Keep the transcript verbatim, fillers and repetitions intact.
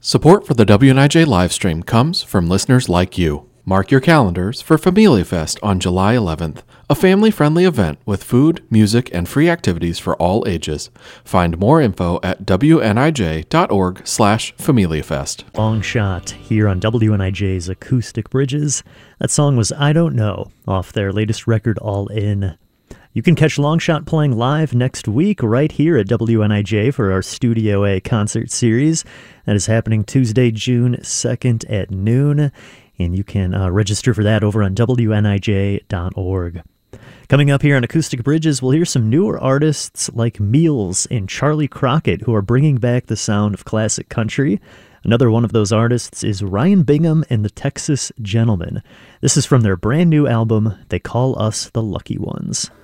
Support for the W N I J livestream comes from listeners like you. Mark your calendars for Familia Fest on July eleventh, a family-friendly event with food, music, and free activities for all ages. Find more info at W N I J dot org slash Familia Fest. Long Shot here on W N I J's Acoustic Bridges. That song was I Don't Know, off their latest record, All In. You can catch Longshot playing live next week right here at W N I J for our Studio A concert series. That is happening Tuesday, June second at noon, and you can uh, register for that over on W N I J dot org. Coming up here on Acoustic Bridges, we'll hear some newer artists like Meals and Charlie Crockett, who are bringing back the sound of classic country. Another one of those artists is Ryan Bingham and the Texas Gentlemen. This is from their brand new album, They Call Us the Lucky Ones.